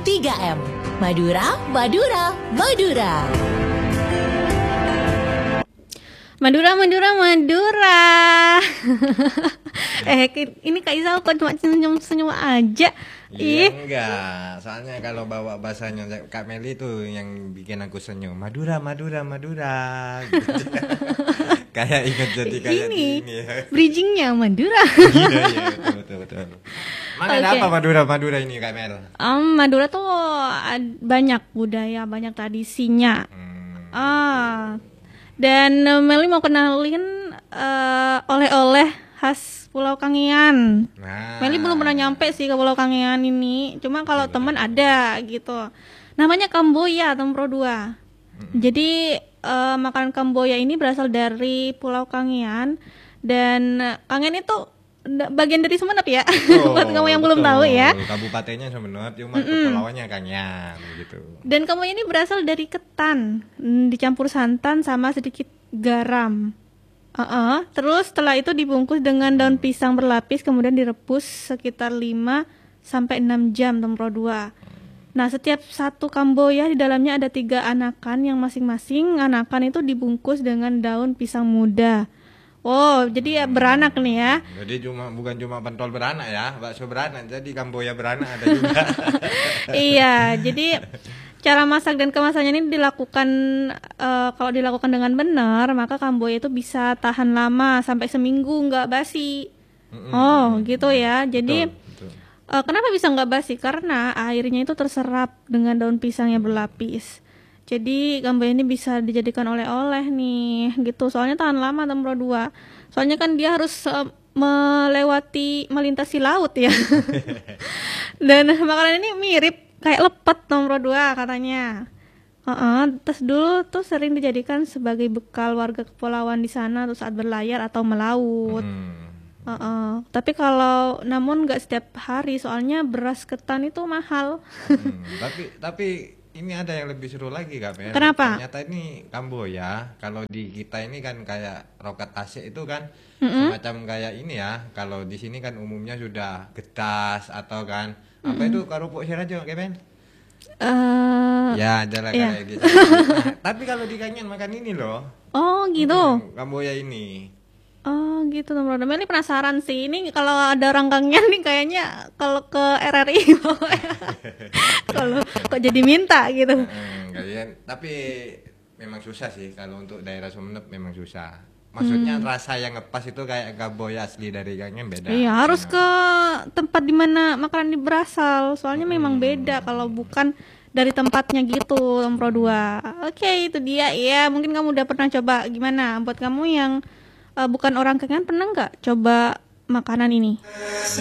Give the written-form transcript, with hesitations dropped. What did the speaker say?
3M. Madura, Madura, Madura. Madura, Madura, Madura. Ini Kak Isal kok cuma senyum-senyum aja. Iya enggak, soalnya kalau bawa bahasanya Kak Meli itu yang bikin aku senyum. Madura, Madura, Madura. Gitu. Kayak ingat jadi kayak ini ya. bridgingnya Madura. Iya, betul. Mana ada apa Madura, Madura ini Kak Mel? Madura tuh banyak budaya, banyak tradisinya. Dan Meli mau kenalin oleh-oleh khas Pulau Kangean. Nah. Meli belum pernah nyampe sih ke Pulau Kangean ini. Cuma kalau teman ada gitu. Namanya Kamboya, Tempro 2. Jadi makanan Kamboya ini berasal dari Pulau Kangean. Dan Kangean itu bagian dari Sumeneb ya. Buat kamu yang belum tahu ya. Kabupatennya Sumeneb, cuma kepulauannya Kangean gitu. Dan Kamboya ini berasal dari ketan, dicampur santan sama sedikit garam. Terus setelah itu dibungkus dengan daun pisang berlapis, kemudian direbus sekitar 5 sampai 6 jam Tempro 2. Nah, setiap satu Kamboya di dalamnya ada 3 anakan yang masing-masing anakan itu dibungkus dengan daun pisang muda. Oh, jadi ya beranak nih ya. Jadi bukan cuma pentol beranak ya, bakso beranak. Jadi Kamboya beranak ada juga. Iya, jadi cara masak dan kemasannya ini dilakukan kalau dilakukan dengan benar, maka Kamboya itu bisa tahan lama sampai seminggu nggak basi. Gitu ya. Jadi betul. Kenapa bisa nggak basi? Karena airnya itu terserap dengan daun pisang yang berlapis. Jadi Kamboya ini bisa dijadikan oleh-oleh nih, gitu. Soalnya tahan lama Tempro 2. Soalnya kan dia harus melintasi laut ya. Dan makanan ini mirip kayak lepet Tempro 2 katanya. Terus dulu tuh sering dijadikan sebagai bekal warga kepulauan di sana tuh saat berlayar atau melaut. Tapi namun nggak setiap hari, soalnya beras ketan itu mahal. Tapi ini ada yang lebih seru lagi Kak Mel. Kenapa? Ternyata ini Kamboya, kalau di kita ini kan kayak rokat Tasik itu kan semacam kayak ini ya. Kalau di sini kan umumnya sudah getas atau kan apa itu kerupuk sirajo Kak Mel? Ya, adalah kayak gitu. Nah, tapi kalau di Kangean makan ini loh. Oh, gitu. Kamboya ini. Oh gitu teman-teman. Meli penasaran sih, ini kalau ada orang Kangean nih kayaknya kalau ke RRI kalau kok jadi minta gitu. Tapi memang susah sih kalau untuk daerah Sumeneb, memang susah. Maksudnya rasa yang ngepas itu kayak Kamboya asli dari Kangean beda. Iya, harus ke tempat dimana makanan ini berasal. Soalnya memang beda kalau bukan dari tempatnya gitu, Tempro 2. Oke, itu dia ya. Mungkin kamu udah pernah coba. Gimana buat kamu yang bukan orang Kangean, pernah nggak coba makanan ini?